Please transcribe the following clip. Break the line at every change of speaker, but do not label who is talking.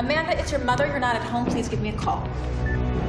Amanda, it's your mother. You're not at home. Please give me a call.